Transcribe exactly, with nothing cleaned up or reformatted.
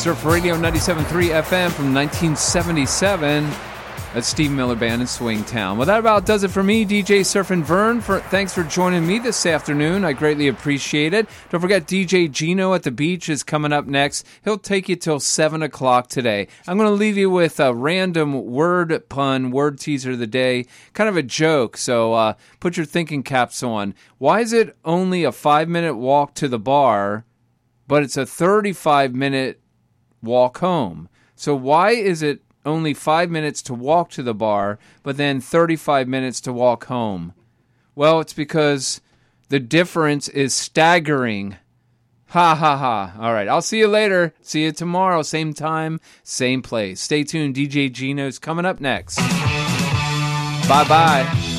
Surf Radio ninety-seven point three F M from nineteen seventy-seven. That's Steve Miller Band in Swingtown. Well, that about does it for me, D J Surfin' Vern. For, thanks for joining me this afternoon. I greatly appreciate it. Don't forget, D J Gino at the Beach is coming up next. He'll take you till seven o'clock today. I'm going to leave you with a random word pun, word teaser of the day, kind of a joke, so uh, put your thinking caps on. Why is it only a five-minute walk to the bar, but it's a thirty-five minute walk home? So why is it only five minutes to walk to the bar, but then thirty-five minutes to walk home? Well, it's because the difference is staggering. Ha ha ha. All right, I'll see you later. See you tomorrow, same time, same place. Stay tuned. D J Gino's coming up next. Bye-bye.